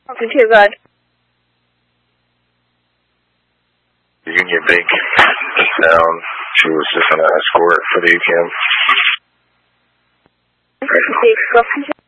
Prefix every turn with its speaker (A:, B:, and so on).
A: 2, go ahead.
B: Union Bank down. She was just on an escort for the ATM.
A: Go